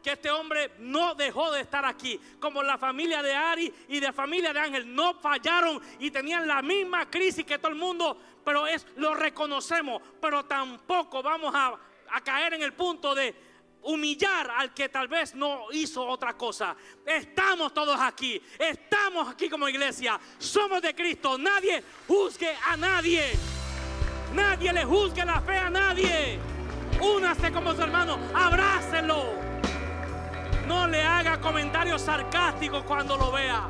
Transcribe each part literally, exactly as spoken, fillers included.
que este hombre no dejó de estar aquí. Como la familia de Ari y la familia de Ángel no fallaron y tenían la misma crisis que todo el mundo, pero es, lo reconocemos. Pero tampoco vamos a, a caer en el punto de humillar al que tal vez no hizo otra cosa. Estamos todos aquí, estamos aquí como iglesia, somos de Cristo. Nadie juzgue a nadie, nadie le juzgue la fe a nadie. Únase como su hermano, abrácelo. No le haga comentarios sarcásticos cuando lo vea.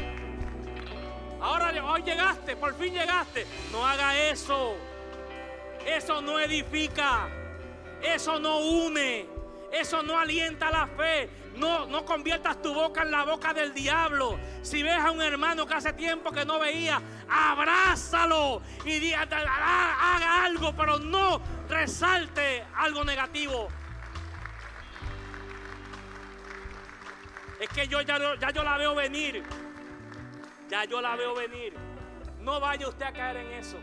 Ahora hoy llegaste, por fin llegaste. No haga eso. Eso no edifica. Eso no une. Eso no alienta la fe. No, no conviertas tu boca en la boca del diablo. Si ves a un hermano que hace tiempo que no veía, abrázalo y diga, haga algo, pero no resalte algo negativo. Es que yo ya, ya yo la veo venir. Ya yo la veo venir. No vaya usted a caer en eso.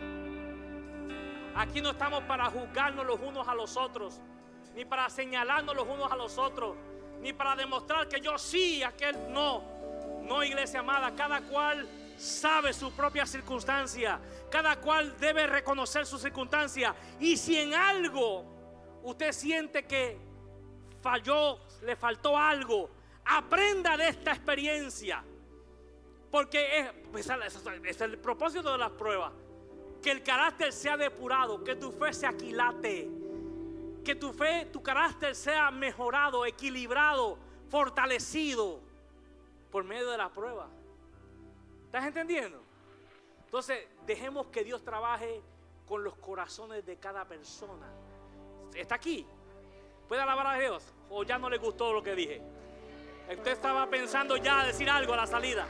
Aquí no estamos para juzgarnos los unos a los otros, ni para señalarnos los unos a los otros, ni para demostrar que yo sí, aquel no. No, iglesia amada, cada cual sabe su propia circunstancia. Cada cual debe reconocer su circunstancia. Y si en algo usted siente que falló, le faltó algo, aprenda de esta experiencia. Porque es, es, es el propósito de las pruebas. Que el carácter sea depurado, que tu fe se aquilate, que tu fe, tu carácter sea mejorado, equilibrado, fortalecido por medio de la prueba. ¿Estás entendiendo? Entonces dejemos que Dios trabaje con los corazones de cada persona. ¿Está aquí? ¿Puede alabar a Dios? ¿O ya no le gustó lo que dije? Usted estaba pensando ya decir algo a la salida.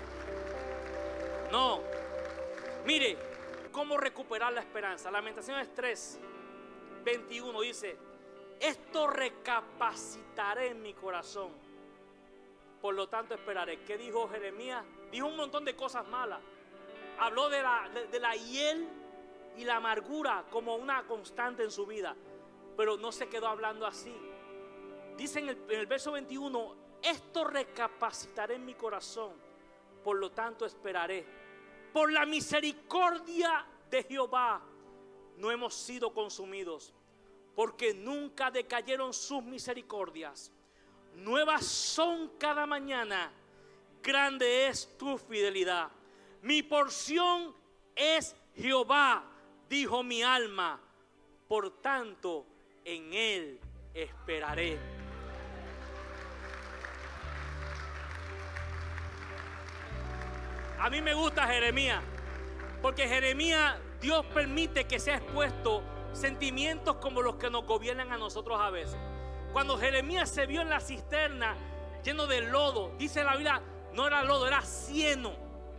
No. Mire, ¿cómo recuperar la esperanza? Lamentaciones tres, veintiuno dice: esto recapacitaré en mi corazón, por lo tanto esperaré. ¿Qué dijo Jeremías? Dijo un montón de cosas malas. Habló de la, de, de la hiel y la amargura como una constante en su vida, pero no se quedó hablando así. Dice en el, en el verso veintiuno: esto recapacitaré en mi corazón, por lo tanto esperaré. Por la misericordia de Jehová no hemos sido consumidos, porque nunca decayeron sus misericordias. Nuevas son cada mañana, grande es tu fidelidad. Mi porción es Jehová, dijo mi alma, por tanto en él esperaré. A mí me gusta Jeremías, porque Jeremías, Dios permite que sea expuesto sentimientos como los que nos gobiernan a nosotros a veces. Cuando Jeremías se vio en la cisterna lleno de lodo, dice la Biblia, no era lodo, era cieno.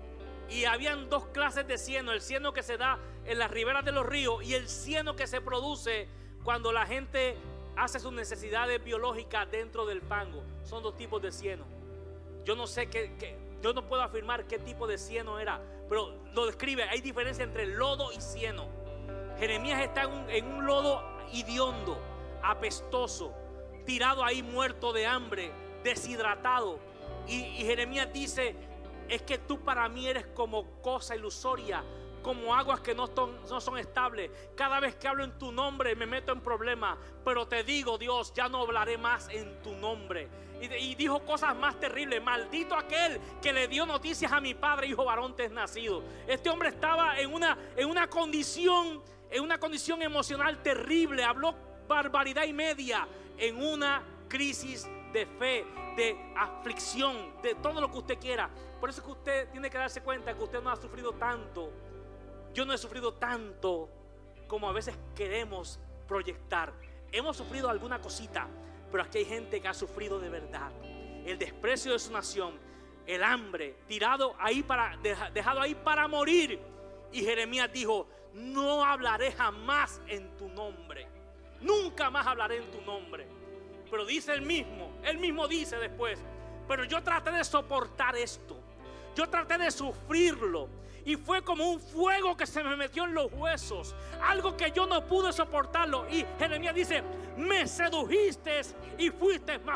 Y habían dos clases de cieno: el cieno que se da en las riberas de los ríos y el cieno que se produce cuando la gente hace sus necesidades biológicas dentro del fango. Son dos tipos de cieno. Yo no sé qué, qué Yo no puedo afirmar qué tipo de cieno era, pero lo describe. Hay diferencia entre lodo y cieno. Jeremías está en un, en un lodo hediondo, apestoso, tirado ahí muerto de hambre, deshidratado. Y, y Jeremías dice: es que tú para mí eres como cosa ilusoria, como aguas que no son, no son estables. Cada vez que hablo en tu nombre me meto en problemas, pero te digo, Dios, ya no hablaré más en tu nombre. Y, y dijo cosas más terribles: maldito aquel que le dio noticias a mi padre, hijo varón te es nacido. Este hombre estaba en una, en una condición, en una condición emocional terrible. Habló barbaridad y media, en una crisis de fe, de aflicción, de todo lo que usted quiera. Por eso es que usted tiene que darse cuenta que usted no ha sufrido tanto. Yo no he sufrido tanto como a veces queremos proyectar. Hemos sufrido alguna cosita, pero aquí hay gente que ha sufrido de verdad. El desprecio de su nación, el hambre, tirado ahí para, dejado ahí para morir. Y Jeremías dijo: no hablaré jamás en tu nombre. Nunca más hablaré en tu nombre. Pero dice él mismo, él mismo dice después: pero yo traté de soportar esto. Yo traté de sufrirlo. Y fue como un fuego que se me metió en los huesos. Algo que yo no pude soportarlo. Y Jeremías dice: me sedujiste y fuiste más